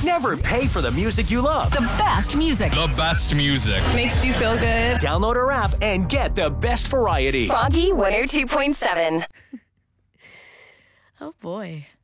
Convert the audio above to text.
Never pay for the music you love. The best music. The best music. Makes you feel good. Download our app and get the best variety. Froggy 102.7. Oh boy.